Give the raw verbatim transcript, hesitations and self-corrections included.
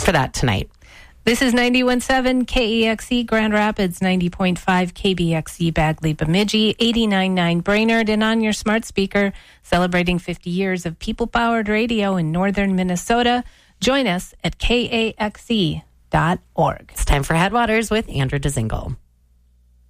for that tonight. This is ninety-one point seven K E X E Grand Rapids, ninety point five K B X E Bagley Bemidji, eighty-nine point nine Brainerd, and on your smart speaker, celebrating fifty years of people-powered radio in northern Minnesota. Join us at K A X E dot org. It's time for Headwaters with Andrew DeZingle.